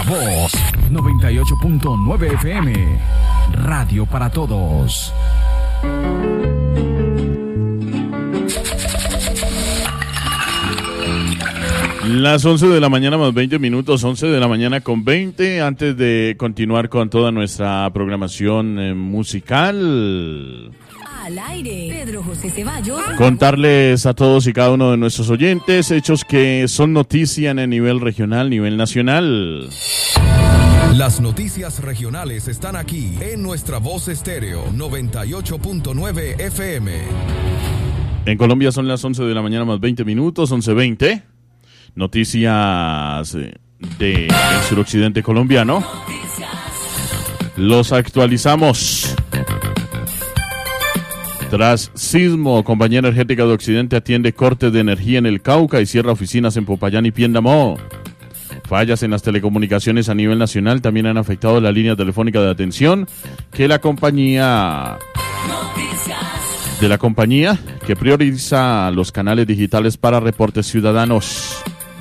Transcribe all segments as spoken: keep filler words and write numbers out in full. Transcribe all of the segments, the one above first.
Voz noventa y ocho punto nueve F M. Radio para todos. Las once de la mañana más veinte minutos, once de la mañana con veinte. Antes de continuar con toda nuestra programación eh, musical, al aire, Pedro José Ceballos. Contarles a todos y cada uno de nuestros oyentes hechos que son noticia en el nivel regional, nivel nacional. Las noticias regionales están aquí en nuestra Voz Estéreo noventa y ocho punto nueve F M. En Colombia son las once de la mañana más veinte minutos, once veinte. Noticias del suroccidente colombiano. Los actualizamos. Tras sismo, Compañía Energética de Occidente atiende cortes de energía en el Cauca y cierra oficinas en Popayán y Piendamó. Fallas en las telecomunicaciones a nivel nacional también han afectado la línea telefónica de atención que la compañía de la compañía que prioriza los canales digitales para reportes ciudadanos.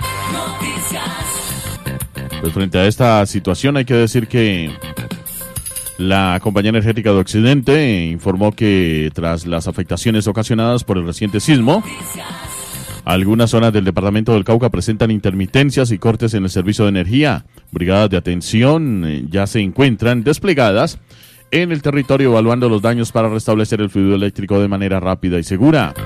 Pues frente a esta situación hay que decir que la Compañía Energética de Occidente informó que tras las afectaciones ocasionadas por el reciente sismo, algunas zonas del departamento del Cauca presentan intermitencias y cortes en el servicio de energía. Brigadas de atención eh, ya se encuentran desplegadas en el territorio evaluando los daños para restablecer el fluido eléctrico de manera rápida y segura.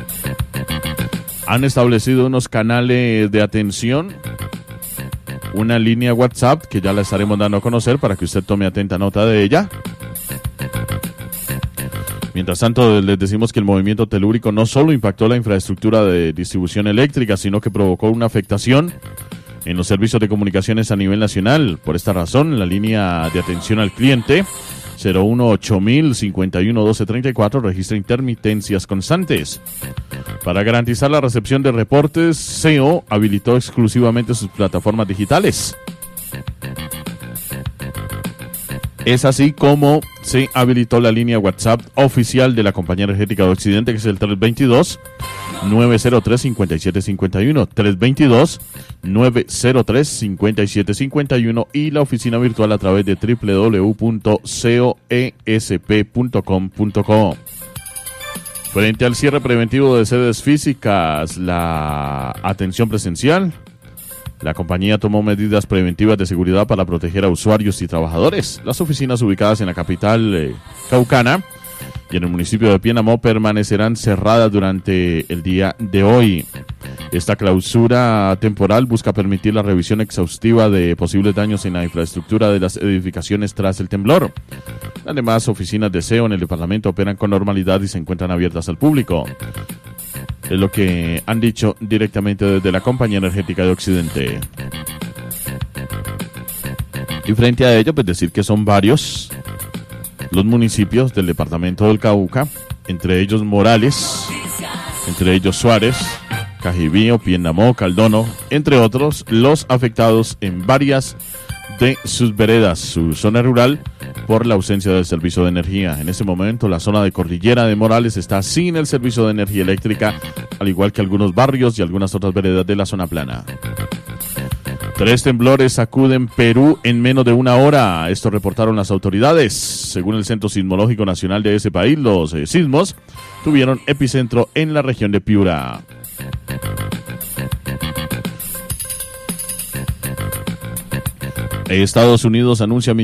Han establecido unos canales de atención, una línea WhatsApp que ya la estaremos dando a conocer para que usted tome atenta nota de ella. Mientras tanto, les decimos que el movimiento telúrico no solo impactó la infraestructura de distribución eléctrica, sino que provocó una afectación en los servicios de comunicaciones a nivel nacional. Por esta razón, la línea de atención al cliente cero uno ocho mil cincuenta y uno doce treinta y cuatro registra intermitencias constantes. Para garantizar la recepción de reportes, C E O habilitó exclusivamente sus plataformas digitales. Es así como se habilitó la línea WhatsApp oficial de la Compañía Energética de Occidente, que es el tres dos dos, nueve cero tres, cinco siete cinco uno, tres dos dos, nueve cero tres, cinco siete cinco uno, y la oficina virtual a través de doble u doble u doble u punto coesp punto com punto co. Frente al cierre preventivo de sedes físicas, la atención presencial, la compañía tomó medidas preventivas de seguridad para proteger a usuarios y trabajadores. Las oficinas ubicadas en la capital eh, caucana y en el municipio de Piendamó permanecerán cerradas durante el día de hoy. Esta clausura temporal busca permitir la revisión exhaustiva de posibles daños en la infraestructura de las edificaciones tras el temblor. Además, oficinas de C E O en el departamento operan con normalidad y se encuentran abiertas al público. Es lo que han dicho directamente desde la Compañía Energética de Occidente. Y frente a ello, pues decir que son varios los municipios del departamento del Cauca, entre ellos Morales, entre ellos Suárez, Cajibío, Piendamó, Caldono, entre otros, los afectados en varias de sus veredas, su zona rural, por la ausencia del servicio de energía. En ese momento, la zona de Cordillera de Morales está sin el servicio de energía eléctrica, al igual que algunos barrios y algunas otras veredas de la zona plana. Tres temblores sacuden Perú en menos de una hora. Esto reportaron las autoridades. Según el Centro Sismológico Nacional de ese país, los eh, sismos tuvieron epicentro en la región de Piura. Estados Unidos anuncia